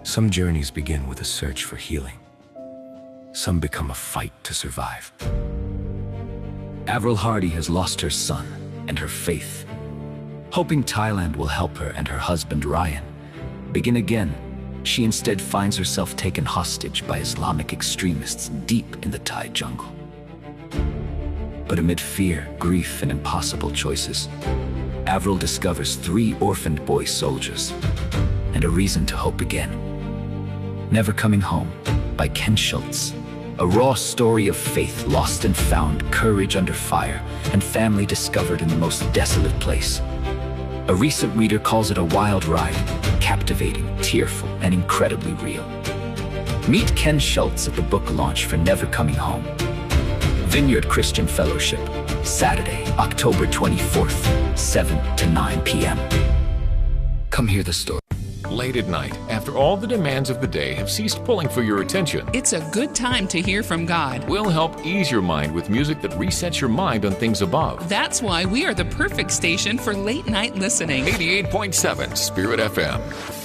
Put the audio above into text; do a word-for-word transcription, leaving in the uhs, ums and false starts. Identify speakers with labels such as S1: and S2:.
S1: Some journeys begin with a search for healing. Some become a fight to survive. Avril Hardy has lost her son and her faith. Hoping Thailand will help her and her husband Ryan begin again, she instead finds herself taken hostage by Islamic extremists deep in the Thai jungle. But amid fear, grief, and impossible choices, Avril discovers three orphaned boy soldiers and a reason to hope again. Never Coming Home by Ken Schultz. A raw story of faith lost and found, courage under fire, and family discovered in the most desolate place. A recent reader calls it a wild ride, captivating, tearful, and incredibly real. Meet Ken Schultz at the book launch for Never Coming Home. Vineyard Christian Fellowship, Saturday, October twenty-fourth, seven to nine p m Come hear the story.
S2: Late at night, after all the demands of the day have ceased pulling for your attention,
S3: it's a good time to hear from God.
S2: We'll help ease your mind with music that resets your mind on things above.
S3: That's why we are the perfect station for late night listening.
S2: eighty-eight point seven Spirit F M.